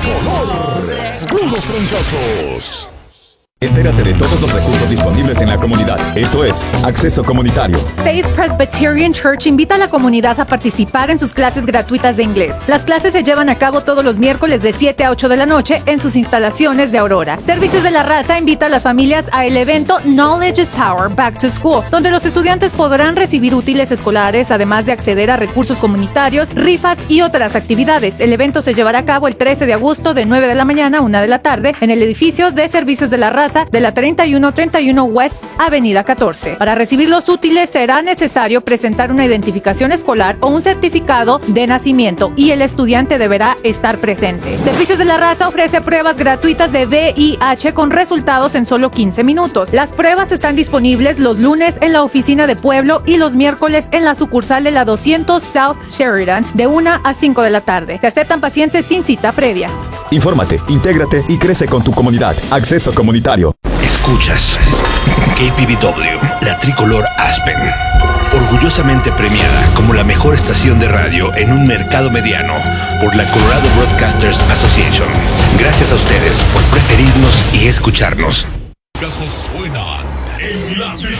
Tricolor. Puros trancazos. Entérate de todos los recursos disponibles en la comunidad. Esto es Acceso Comunitario. Faith Presbyterian Church invita a la comunidad a participar en sus clases gratuitas de inglés. Las clases se llevan a cabo todos los miércoles de 7 a 8 de la noche en sus instalaciones de Aurora. Servicios de la Raza invita a las familias a el evento Knowledge is Power Back to School, donde los estudiantes podrán recibir útiles escolares, además de acceder a recursos comunitarios, rifas y otras actividades. El evento se llevará a cabo el 13 de agosto de 9 de la mañana a 1 de la tarde en el edificio de Servicios de la Raza de la 3131 West Avenida 14. Para recibir los útiles será necesario presentar una identificación escolar o un certificado de nacimiento y el estudiante deberá estar presente. Servicios de la Raza ofrece pruebas gratuitas de VIH con resultados en solo 15 minutos. Las pruebas están disponibles los lunes en la oficina de pueblo y los miércoles en la sucursal de la 200 South Sheridan de 1 a 5 de la tarde. Se aceptan pacientes sin cita previa. Infórmate, intégrate y crece con tu comunidad. Acceso Comunitario. Escuchas KPBW, la Tricolor Aspen, orgullosamente premiada como la mejor estación de radio en un mercado mediano por la Colorado Broadcasters Association. Gracias a ustedes por preferirnos y escucharnos. Casos suenan en la